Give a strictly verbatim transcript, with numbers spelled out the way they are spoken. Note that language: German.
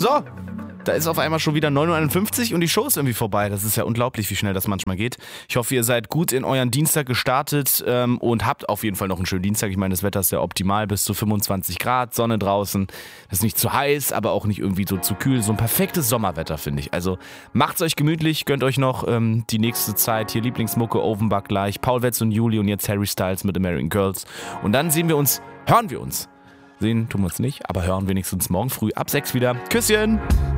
So, da ist auf einmal schon wieder neun Uhr einundfünfzig und die Show ist irgendwie vorbei. Das ist ja unglaublich, wie schnell das manchmal geht. Ich hoffe, ihr seid gut in euren Dienstag gestartet ähm, und habt auf jeden Fall noch einen schönen Dienstag. Ich meine, das Wetter ist ja optimal, bis zu fünfundzwanzig Grad, Sonne draußen. Das ist nicht zu heiß, aber auch nicht irgendwie so zu kühl. So ein perfektes Sommerwetter, finde ich. Also macht's euch gemütlich, gönnt euch noch ähm, die nächste Zeit. Hier Lieblingsmucke, Offenbach gleich, Paul Wetz und Juli und jetzt Harry Styles mit American Girls. Und dann sehen wir uns, hören wir uns. Sehen tun wir uns nicht, aber hören wenigstens morgen früh ab sechs wieder. Küsschen!